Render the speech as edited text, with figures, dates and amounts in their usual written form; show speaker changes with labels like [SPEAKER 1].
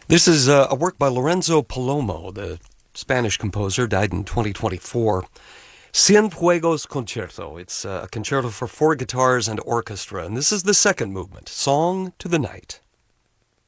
[SPEAKER 1] This is a work by Lorenzo Palomo, the Spanish composer, died in 2024. Cienfuegos Concerto. It's a concerto for four guitars and orchestra, and this is the second movement, Song to the Night.